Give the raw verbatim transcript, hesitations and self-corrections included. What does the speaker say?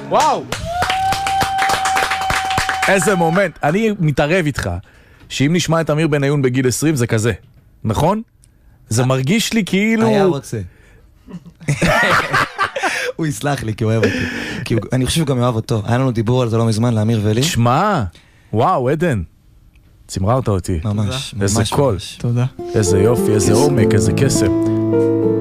וואו! איזה מומנט. אני מתערב איתך, שאם נשמע את אמיר בניון בגיל עשרים זה כזה, נכון? זה מרגיש לי כאילו... היה רוצה. הוא יסלח לי כי הוא אוהב אותי. כי הוא, אני חושב שהוא גם אוהב אותו. היה לנו דיבור על זה לא מזמן, לאמיר ולי. שמע, וואו, עדן. צמררת אותי. ממש, איזה ממש קול. ממש. תודה. איזה יופי, איזה עומק, איזה קסם.